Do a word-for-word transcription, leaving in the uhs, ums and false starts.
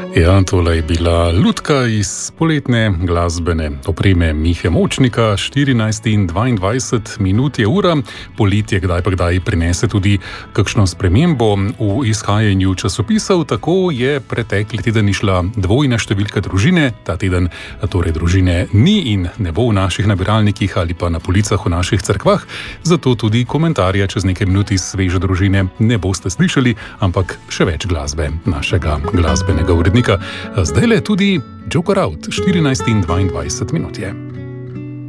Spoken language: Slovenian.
Ja, tole je bila lutka iz poletne glasbene opreme Mihe Močnika. štirinajst in dvaindvajset minut je ura. Poletje kdaj pa kdaj prinese tudi kakšno spremembo v izhajanju časopisov. Tako je pretekli teden išla dvojna številka družine. Ta teden torej družine ni in ne bo v naših nabiralnikih ali pa na policah v naših cerkvah. Zato tudi komentarja čez nekaj minut iz sveže družine ne boste slišali, ampak še več glasbe našega glasbenega urednika. Zdaj le tudi Joker Out, štirinajst in dvaindvajset minut je.